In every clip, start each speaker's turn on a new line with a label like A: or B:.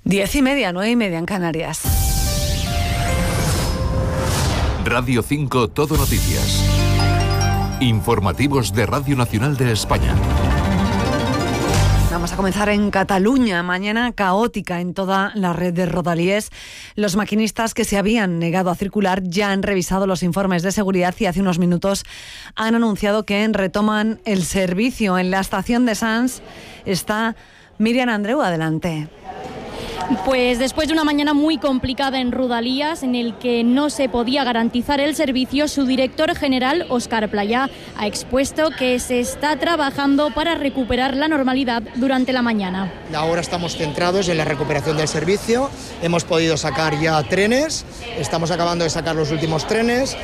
A: 10:30, 9:30 en Canarias.
B: Radio 5 Todo Noticias. Informativos de Radio Nacional de España.
A: Vamos a comenzar en Cataluña. Mañana caótica en toda la red de Rodalies. Los maquinistas que se habían negado a circular ya han revisado los informes de seguridad y hace unos minutos han anunciado que retoman el servicio. En la estación de Sants está Miriam Andreu. Adelante.
C: Pues después de una mañana muy complicada en Rodalies, en el que no se podía garantizar el servicio, su director general, Óscar Playà, ha expuesto que se está trabajando para recuperar la normalidad durante la mañana.
D: Ahora estamos centrados en la recuperación del servicio, hemos podido sacar ya trenes, estamos acabando de sacar los últimos trenes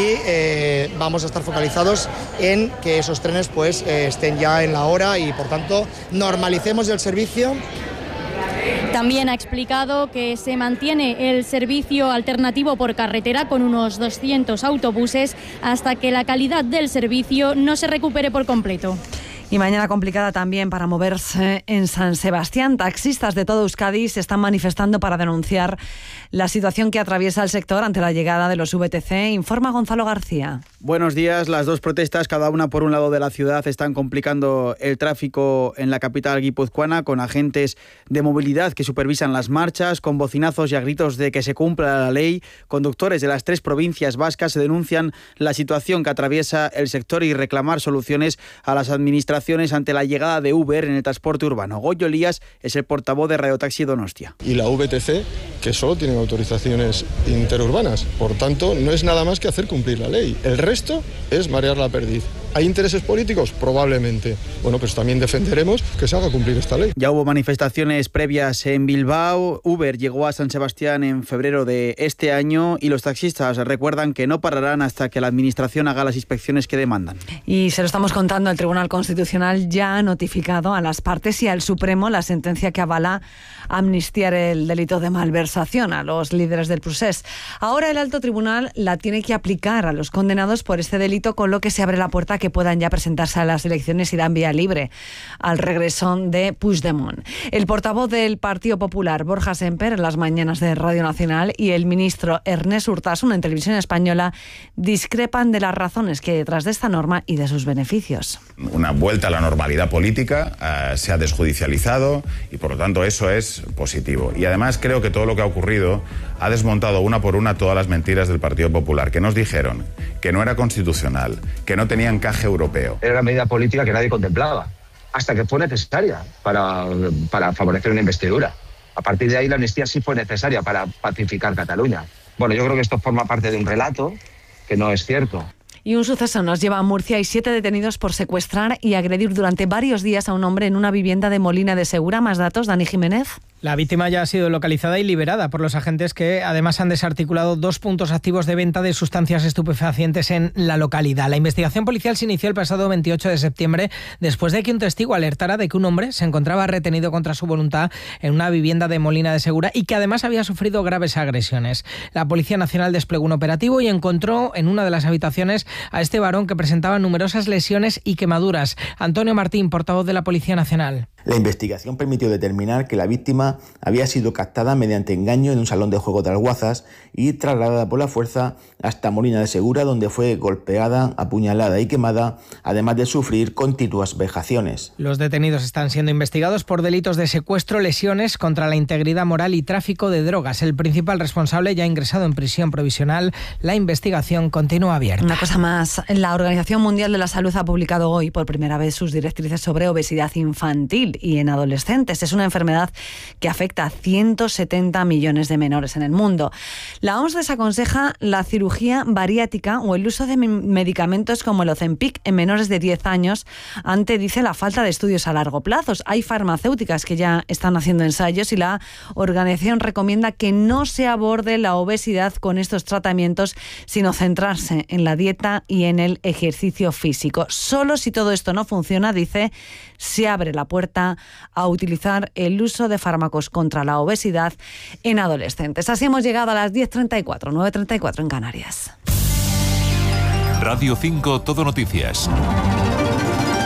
D: y vamos a estar focalizados en que esos trenes estén ya en la hora y por tanto normalicemos el servicio.
C: También ha explicado que se mantiene el servicio alternativo por carretera con unos 200 autobuses hasta que la calidad del servicio no se recupere por completo.
A: Y mañana complicada también para moverse en San Sebastián. Taxistas de todo Euskadi se están manifestando para denunciar la situación que atraviesa el sector ante la llegada de los VTC. Informa Gonzalo García.
E: Buenos días. Las dos protestas, cada una por un lado de la ciudad, están complicando el tráfico en la capital guipuzcoana, con agentes de movilidad que supervisan las marchas, con bocinazos y a gritos de que se cumpla la ley. Conductores de las tres provincias vascas se denuncian la situación que atraviesa el sector y reclamar soluciones a las administraciones ante la llegada de Uber en el transporte urbano. Goyo Elías es el portavoz de Radiotaxi Donostia.
F: Y la VTC, que solo tienen autorizaciones interurbanas, por tanto no es nada más que hacer cumplir la ley. El resto es marear la perdiz. ¿Hay intereses políticos? Probablemente. Bueno, pues también defenderemos que se haga cumplir esta ley.
E: Ya hubo manifestaciones previas en Bilbao. Uber llegó a San Sebastián en febrero de este año y los taxistas recuerdan que no pararán hasta que la administración haga las inspecciones que demandan.
A: Y se lo estamos contando, el Tribunal Constitucional ya ha notificado a las partes y al Supremo la sentencia que avala amnistiar el delito de malversación a los líderes del procés. Ahora el alto tribunal la tiene que aplicar a los condenados por este delito, con lo que se abre la puerta a que puedan ya presentarse a las elecciones y dan vía libre al regreso de Puigdemont. El portavoz del Partido Popular, Borja Semper, en las mañanas de Radio Nacional, y el ministro Ernest Urtasun en Televisión Española discrepan de las razones que hay detrás de esta norma y de sus beneficios.
G: Una vuelta a la normalidad política, se ha desjudicializado y por lo tanto eso es positivo. Y además creo que todo lo que ha ocurrido ha desmontado una por una todas las mentiras del Partido Popular, que nos dijeron que no era constitucional, que no tenía encaje europeo.
H: Era una medida política que nadie contemplaba, hasta que fue necesaria para favorecer una investidura. A partir de ahí la amnistía sí fue necesaria para pacificar Cataluña. Bueno, yo creo que esto forma parte de un relato que no es cierto.
A: Y un suceso nos lleva a Murcia. Hay 7 detenidos por secuestrar y agredir durante varios días a un hombre en una vivienda de Molina de Segura. Más datos, Dani Jiménez.
I: La víctima ya ha sido localizada y liberada por los agentes, que además han desarticulado 2 puntos activos de venta de sustancias estupefacientes en la localidad. La investigación policial se inició el pasado 28 de septiembre después de que un testigo alertara de que un hombre se encontraba retenido contra su voluntad en una vivienda de Molina de Segura y que además había sufrido graves agresiones. La Policía Nacional desplegó un operativo y encontró en una de las habitaciones a este varón, que presentaba numerosas lesiones y quemaduras. Antonio Martín, portavoz de la Policía Nacional.
J: La investigación permitió determinar que la víctima había sido captada mediante engaño en un salón de juego de Alguazas y trasladada por la fuerza hasta Molina de Segura, donde fue golpeada, apuñalada y quemada, además de sufrir continuas vejaciones.
I: Los detenidos están siendo investigados por delitos de secuestro, lesiones contra la integridad moral y tráfico de drogas. El principal responsable ya ha ingresado en prisión provisional. La investigación continúa abierta.
A: Una cosa más, la Organización Mundial de la Salud ha publicado hoy por primera vez sus directrices sobre obesidad infantil y en adolescentes. Es una enfermedad que afecta a 170 millones de menores en el mundo. La OMS desaconseja la cirugía bariátrica o el uso de medicamentos como el Ozempic en menores de 10 años ante, dice, la falta de estudios a largo plazo. Hay farmacéuticas que ya están haciendo ensayos y la organización recomienda que no se aborde la obesidad con estos tratamientos, sino centrarse en la dieta y en el ejercicio físico. Solo si todo esto no funciona, dice, se abre la puerta a utilizar el uso de fármacos contra la obesidad en adolescentes. Así hemos llegado a las 10:34, 9:34 en Canarias.
B: Radio 5 Todo Noticias.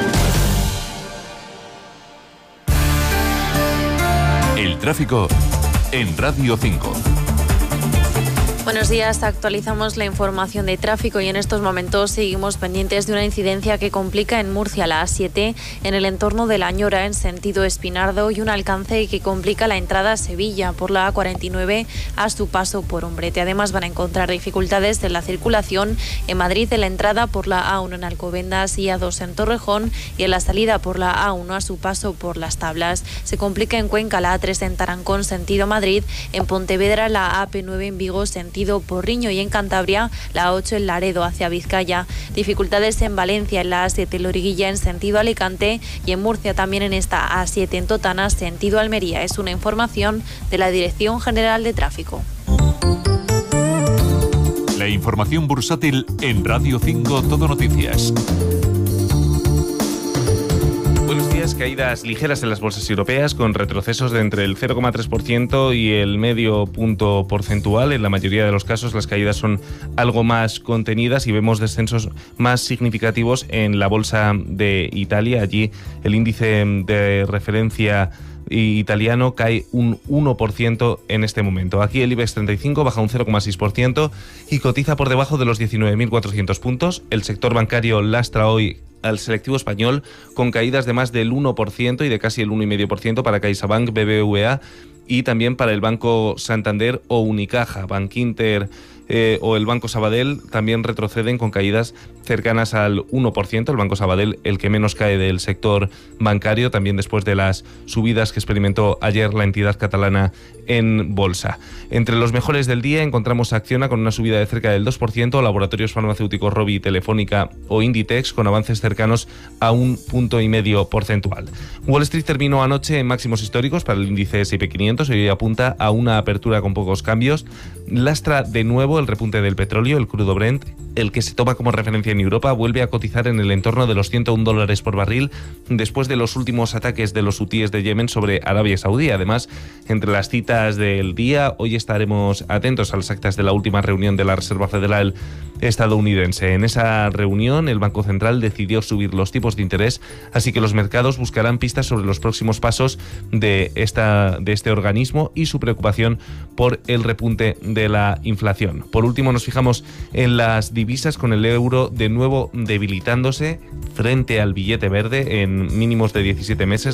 B: El tráfico en Radio 5.
K: Buenos días, actualizamos la información de tráfico y en estos momentos seguimos pendientes de una incidencia que complica en Murcia la A7 en el entorno de La Ñora en sentido Espinardo y un alcance que complica la entrada a Sevilla por la A49 a su paso por Umbrete. Además van a encontrar dificultades en la circulación en Madrid en la entrada por la A1 en Alcobendas y A2 en Torrejón y en la salida por la A1 a su paso por Las Tablas. Se complica en Cuenca la A3 en Tarancón sentido Madrid, en Pontevedra la AP9 en Vigo sentido Porriño y en Cantabria la A8 en Laredo hacia Vizcaya. Dificultades en Valencia en la A7 Loriguilla en sentido Alicante y en Murcia también en esta A7 en Totana sentido Almería. Es una información de la Dirección General de Tráfico.
B: La información bursátil en Radio 5 Todo Noticias.
L: Buenos días. Caídas ligeras en las bolsas europeas con retrocesos de entre el 0,3% y el medio punto porcentual. En la mayoría de los casos las caídas son algo más contenidas y vemos descensos más significativos en la bolsa de Italia. Allí el índice de referencia italiano cae un 1% en este momento. Aquí el IBEX 35 baja un 0,6% y cotiza por debajo de los 19.400 puntos. El sector bancario lastra hoy al selectivo español con caídas de más del 1% y de casi el 1,5% para CaixaBank, BBVA y también para el Banco Santander o Unicaja. Bankinter o el Banco Sabadell también retroceden con caídas cercanas al 1%. El Banco Sabadell, el que menos cae del sector bancario, también después de las subidas que experimentó ayer la entidad catalana en bolsa. Entre los mejores del día encontramos a Acciona con una subida de cerca del 2%, Laboratorios Farmacéuticos Rovi, Telefónica o Inditex con avances cercanos a 1,5 puntos porcentual. Wall Street terminó anoche en máximos históricos para el índice S&P 500 y hoy apunta a una apertura con pocos cambios. Lastra de nuevo el repunte del petróleo, el crudo Brent, el que se toma como referencia en Europa, vuelve a cotizar en el entorno de los $101 por barril después de los últimos ataques de los hutíes de Yemen sobre Arabia Saudí. Además, entre las citas del día, hoy estaremos atentos a las actas de la última reunión de la Reserva Federal estadounidense. En esa reunión, el Banco Central decidió subir los tipos de interés, así que los mercados buscarán pistas sobre los próximos pasos de este organismo y su preocupación por el repunte de la inflación. Por último, nos fijamos en las divisas con el euro de nuevo debilitándose frente al billete verde en mínimos de 17 meses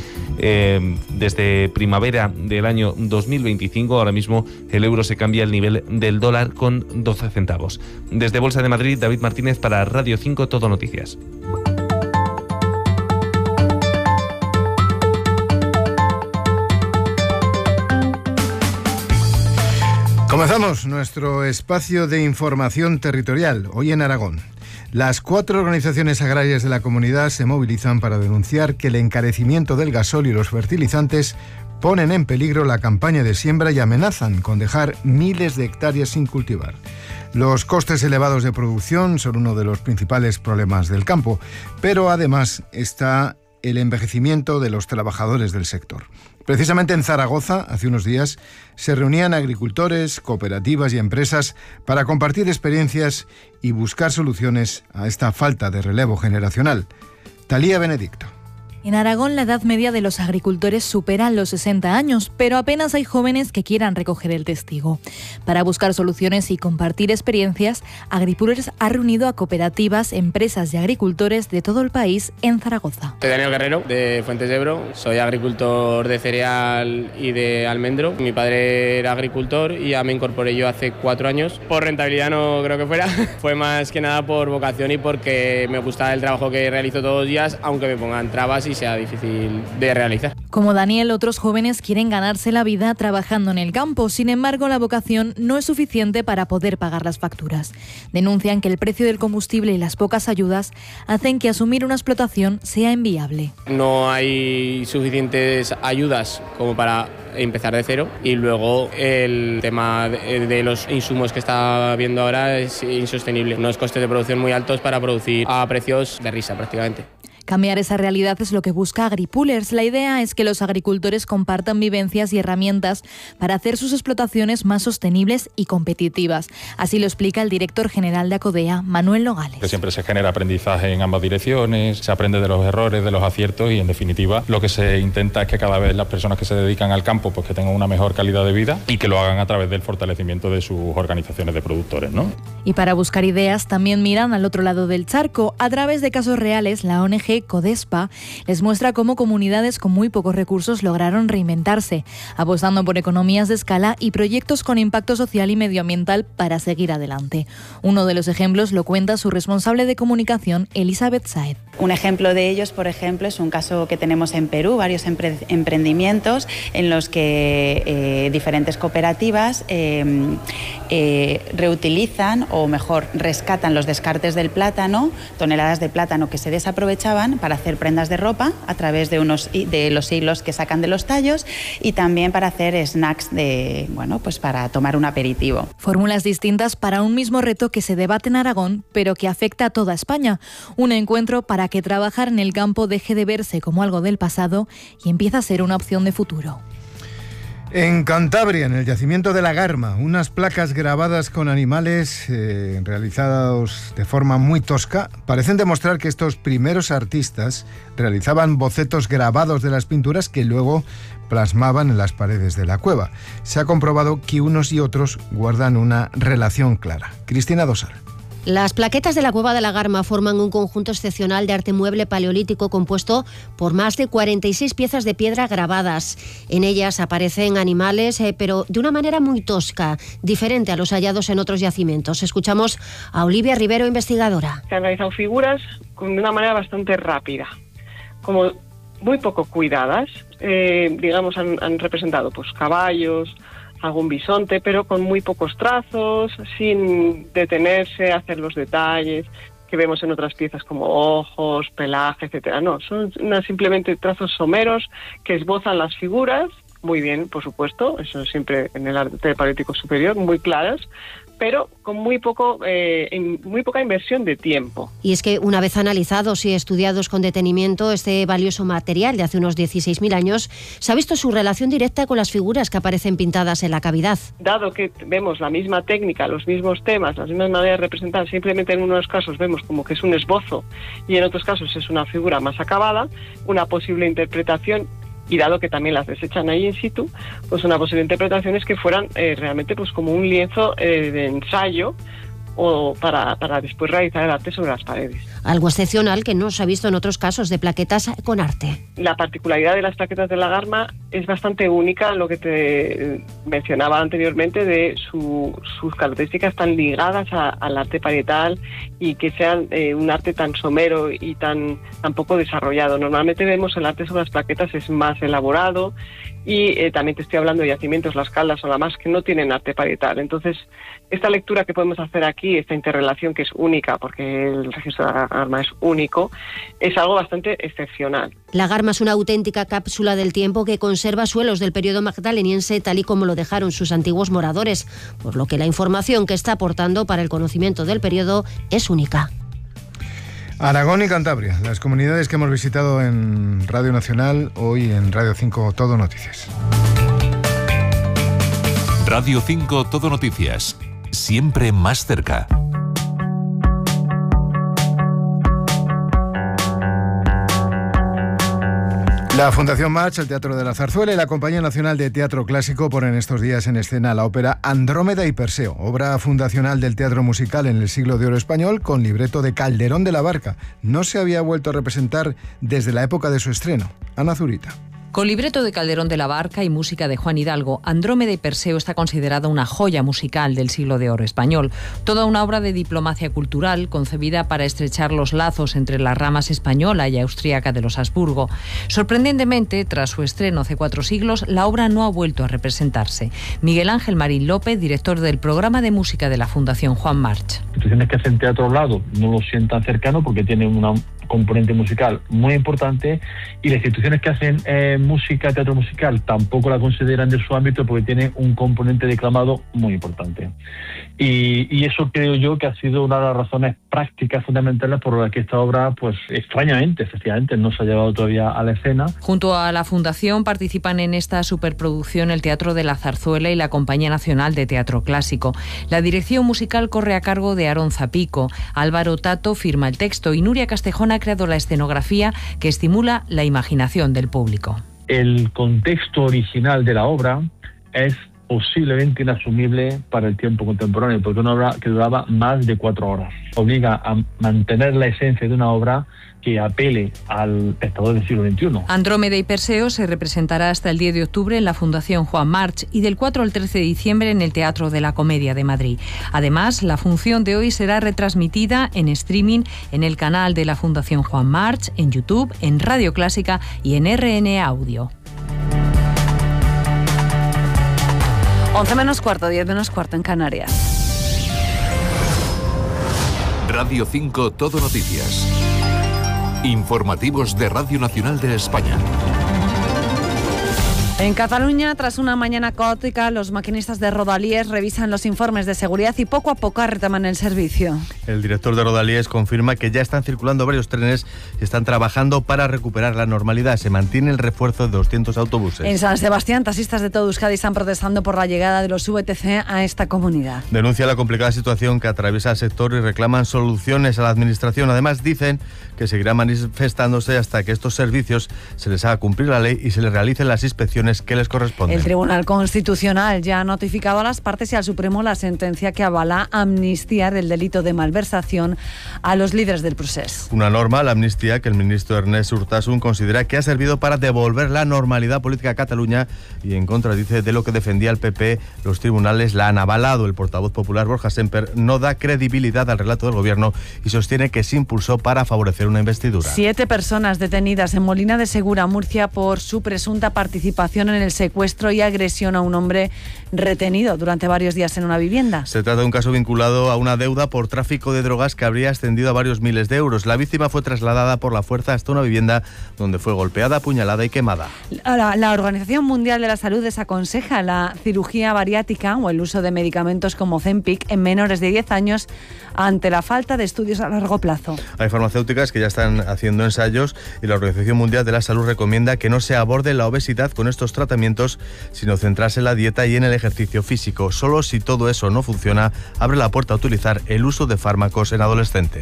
L: desde primavera del año 2025. Ahora mismo el euro se cambia al nivel del dólar con 12 centavos. Desde Bolsa de Madrid, David Martínez para Radio 5 Todo Noticias.
M: Comenzamos nuestro espacio de información territorial, hoy en Aragón. Las 4 organizaciones agrarias de la comunidad se movilizan para denunciar que el encarecimiento del gasóleo y los fertilizantes ponen en peligro la campaña de siembra y amenazan con dejar miles de hectáreas sin cultivar. Los costes elevados de producción son uno de los principales problemas del campo, pero además está el envejecimiento de los trabajadores del sector. Precisamente en Zaragoza, hace unos días, se reunían agricultores, cooperativas y empresas para compartir experiencias y buscar soluciones a esta falta de relevo generacional. Talía Benedicto.
N: En Aragón, la edad media de los agricultores supera los 60 años, pero apenas hay jóvenes que quieran recoger el testigo. Para buscar soluciones y compartir experiencias, Agripulers ha reunido a cooperativas, empresas y agricultores de todo el país en Zaragoza.
O: Soy Daniel Guerrero, de Fuentes de Ebro. Soy agricultor de cereal y de almendro. Mi padre era agricultor y ya me incorporé yo hace 4 años. Por rentabilidad no creo que fuera. Fue más que nada por vocación y porque me gusta el trabajo que realizo todos los días, aunque me pongan trabas y sea difícil de realizar.
N: Como Daniel, otros jóvenes quieren ganarse la vida trabajando en el campo. Sin embargo, la vocación no es suficiente para poder pagar las facturas. Denuncian que el precio del combustible y las pocas ayudas hacen que asumir una explotación sea inviable.
O: No hay suficientes ayudas como para empezar de cero y luego el tema de los insumos que está habiendo ahora es insostenible. Unos costes de producción muy altos para producir a precios de risa prácticamente.
N: Cambiar esa realidad es lo que busca AgriPoolers. La idea es que los agricultores compartan vivencias y herramientas para hacer sus explotaciones más sostenibles y competitivas. Así lo explica el director general de ACODEA, Manuel Nogales.
P: Que siempre se genera aprendizaje en ambas direcciones, se aprende de los errores, de los aciertos y en definitiva lo que se intenta es que cada vez las personas que se dedican al campo pues que tengan una mejor calidad de vida y que lo hagan a través del fortalecimiento de sus organizaciones de productores, ¿no?
N: Y para buscar ideas también miran al otro lado del charco. A través de casos reales, la ONG CODESPA les muestra cómo comunidades con muy pocos recursos lograron reinventarse, apostando por economías de escala y proyectos con impacto social y medioambiental para seguir adelante. Uno de los ejemplos lo cuenta su responsable de comunicación, Elizabeth Saez.
Q: Un ejemplo de ellos, por ejemplo, es un caso que tenemos en Perú, varios emprendimientos en los que diferentes cooperativas reutilizan o mejor rescatan los descartes del plátano, toneladas de plátano que se desaprovechaban para hacer prendas de ropa a través de los hilos que sacan de los tallos y también para hacer snacks pues para tomar un aperitivo.
N: Fórmulas distintas para un mismo reto que se debate en Aragón, pero que afecta a toda España. Un encuentro para que trabajar en el campo deje de verse como algo del pasado y empiece a ser una opción de futuro.
M: En Cantabria, en el yacimiento de la Garma, unas placas grabadas con animales realizados de forma muy tosca parecen demostrar que estos primeros artistas realizaban bocetos grabados de las pinturas que luego plasmaban en las paredes de la cueva. Se ha comprobado que unos y otros guardan una relación clara. Cristina Dosal.
R: Las plaquetas de la Cueva de la Garma forman un conjunto excepcional de arte mueble paleolítico compuesto por más de 46 piezas de piedra grabadas. En ellas aparecen animales, pero de una manera muy tosca, diferente a los hallados en otros yacimientos. Escuchamos a Olivia Rivero, investigadora.
S: Se han realizado figuras de una manera bastante rápida, como muy poco cuidadas. Han representado pues caballos, algún bisonte, pero con muy pocos trazos, sin detenerse a hacer los detalles que vemos en otras piezas como ojos, pelaje, etcétera. No, son simplemente trazos someros que esbozan las figuras, muy bien, por supuesto, eso siempre en el arte paleolítico superior, muy claras, pero con muy poca inversión de tiempo.
R: Y es que una vez analizados y estudiados con detenimiento este valioso material de hace unos 16.000 años, se ha visto su relación directa con las figuras que aparecen pintadas en la cavidad.
S: Dado que vemos la misma técnica, los mismos temas, las mismas maneras de representar, simplemente en unos casos vemos como que es un esbozo y en otros casos es una figura más acabada, una posible interpretación, y dado que también las desechan ahí in situ, pues una posible interpretación es que fueran realmente pues como un lienzo de ensayo o para después realizar el arte sobre las paredes.
R: Algo excepcional que no se ha visto en otros casos de plaquetas con arte.
S: La particularidad de las plaquetas de la Garma es bastante única, lo que te mencionaba anteriormente, de sus características tan ligadas al arte parietal y que sean un arte tan somero y tan poco desarrollado. Normalmente vemos el arte sobre las plaquetas es más elaborado y también te estoy hablando de yacimientos, Las Caldas o La Mas, que no tienen arte parietal. Entonces, esta lectura que podemos hacer aquí, esta interrelación que es única, porque el registro de la Garma es único, es algo bastante excepcional.
R: La Garma es una auténtica cápsula del tiempo que conserva suelos del periodo magdaleniense tal y como lo dejaron sus antiguos moradores, por lo que la información que está aportando para el conocimiento del periodo es única.
M: Aragón y Cantabria, las comunidades que hemos visitado en Radio Nacional, hoy en Radio 5 Todo Noticias.
B: Radio 5 Todo Noticias, siempre más cerca.
M: La Fundación March, el Teatro de la Zarzuela y la Compañía Nacional de Teatro Clásico ponen estos días en escena la ópera Andrómeda y Perseo, obra fundacional del teatro musical en el siglo de oro español con libreto de Calderón de la Barca. No se había vuelto a representar desde la época de su estreno. Ana Zurita.
T: Con libreto de Calderón de la Barca y música de Juan Hidalgo, Andrómeda y Perseo está considerada una joya musical del siglo de oro español. Toda una obra de diplomacia cultural concebida para estrechar los lazos entre las ramas española y austríaca de los Habsburgo. Sorprendentemente, tras su estreno hace 4 siglos, la obra no ha vuelto a representarse. Miguel Ángel Marín López, director del programa de música de la Fundación Juan March.
U: Instituciones que hacen teatro hablado no lo sientan cercano porque tienen una componente musical muy importante, y las instituciones que hacen música, teatro musical, tampoco la consideran de su ámbito porque tiene un componente declamado muy importante. Y eso creo yo que ha sido una de las razones prácticas fundamentales por las que esta obra, pues extrañamente, efectivamente, no se ha llevado todavía a la escena.
T: Junto a la Fundación participan en esta superproducción el Teatro de la Zarzuela y la Compañía Nacional de Teatro Clásico. La dirección musical corre a cargo de Aarón Zapico. Álvaro Tato firma el texto y Nuria Castejón ha creado la escenografía que estimula la imaginación del público.
U: El contexto original de la obra es posiblemente inasumible para el tiempo contemporáneo, porque una obra que duraba más de 4 horas. Obliga a mantener la esencia de una obra que apele al espectador del siglo XXI.
T: Andrómeda y Perseo se representará hasta el 10 de octubre en la Fundación Juan March y del 4 al 13 de diciembre en el Teatro de la Comedia de Madrid. Además, la función de hoy será retransmitida en streaming en el canal de la Fundación Juan March, en YouTube, en Radio Clásica y en RN Audio.
A: 11 menos cuarto, 10 menos cuarto en Canarias.
B: Radio 5 Todo Noticias. Informativos de Radio Nacional de España.
A: En Cataluña, tras una mañana caótica, los maquinistas de Rodalies revisan los informes de seguridad y poco a poco retoman el servicio.
V: El director de Rodalies confirma que ya están circulando varios trenes y están trabajando para recuperar la normalidad. Se mantiene el refuerzo de 200 autobuses.
A: En San Sebastián, taxistas de todo Euskadi están protestando por la llegada de los VTC a esta comunidad.
V: Denuncia la complicada situación que atraviesa el sector y reclaman soluciones a la administración. Además, dicen que seguirán manifestándose hasta que estos servicios se les haga cumplir la ley y se les realicen las inspecciones que les corresponden.
A: El Tribunal Constitucional ya ha notificado a las partes y al Supremo la sentencia que avala amnistiar el delito de malversación a los líderes del procés.
V: Una norma, la amnistía, que el ministro Ernest Urtasun considera que ha servido para devolver la normalidad política a Cataluña y en contra, dice, de lo que defendía el PP, los tribunales la han avalado. El portavoz popular Borja Semper no da credibilidad al relato del gobierno y sostiene que se impulsó para favorecer una investidura.
A: 7 personas detenidas en Molina de Segura, Murcia, por su presunta participación en el secuestro y agresión a un hombre retenido durante varios días en una vivienda.
V: Se trata de un caso vinculado a una deuda por tráfico de drogas que habría ascendido a varios miles de euros. La víctima fue trasladada por la fuerza hasta una vivienda donde fue golpeada, apuñalada y quemada.
A: La Organización Mundial de la Salud desaconseja la cirugía bariátrica o el uso de medicamentos como Ozempic en menores de 10 años ante la falta de estudios a largo plazo.
V: Hay farmacéuticas que ya están haciendo ensayos y la Organización Mundial de la Salud recomienda que no se aborde la obesidad con estos tratamientos, sino centrarse en la dieta y en el ejercicio físico. Solo si todo eso no funciona, abre la puerta a utilizar el uso de fármacos en adolescentes.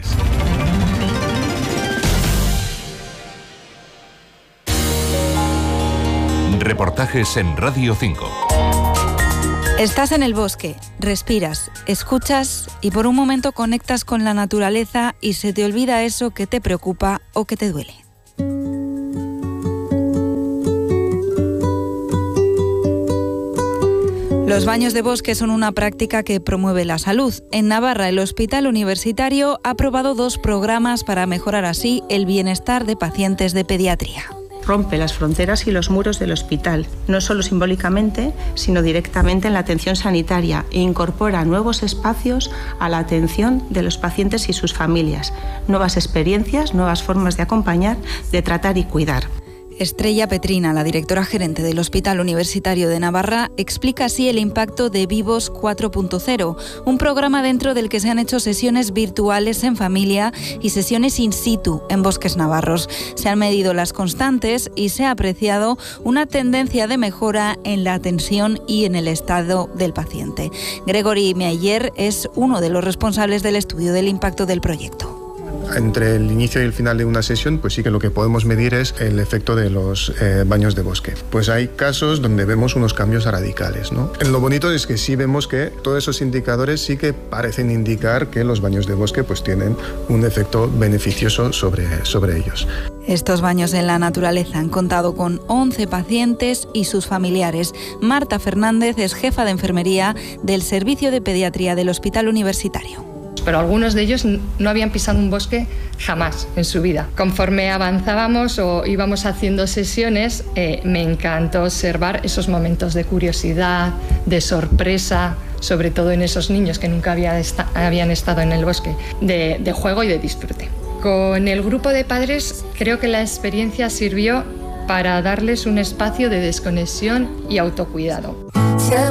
B: Reportajes en Radio 5.
W: Estás en el bosque, respiras, escuchas y por un momento conectas con la naturaleza y se te olvida eso que te preocupa o que te duele. Los baños de bosque son una práctica que promueve la salud. En Navarra, el Hospital Universitario ha aprobado 2 programas para mejorar así el bienestar de pacientes de pediatría.
X: Rompe las fronteras y los muros del hospital, no solo simbólicamente, sino directamente en la atención sanitaria, e incorpora nuevos espacios a la atención de los pacientes y sus familias, nuevas experiencias, nuevas formas de acompañar, de tratar y cuidar.
W: Estrella Petrina, la directora gerente del Hospital Universitario de Navarra, explica así el impacto de Vivos 4.0, un programa dentro del que se han hecho sesiones virtuales en familia y sesiones in situ en bosques navarros. Se han medido las constantes y se ha apreciado una tendencia de mejora en la atención y en el estado del paciente. Gregory Meyer es uno de los responsables del estudio del impacto del proyecto.
F: Entre el inicio y el final de una sesión, pues sí que lo que podemos medir es el efecto de los baños de bosque. Pues hay casos donde vemos unos cambios radicales, ¿no? Lo bonito es que sí vemos que todos esos indicadores sí que parecen indicar que los baños de bosque pues tienen un efecto beneficioso sobre ellos.
W: Estos baños en la naturaleza han contado con 11 pacientes y sus familiares. Marta Fernández es jefa de enfermería del Servicio de Pediatría del Hospital Universitario.
Y: Pero algunos de ellos no habían pisado un bosque jamás en su vida. Conforme avanzábamos o íbamos haciendo sesiones, me encantó observar esos momentos de curiosidad, de sorpresa, sobre todo en esos niños que nunca habían estado en el bosque, de juego y de disfrute. Con el grupo de padres creo que la experiencia sirvió para darles un espacio de desconexión y autocuidado.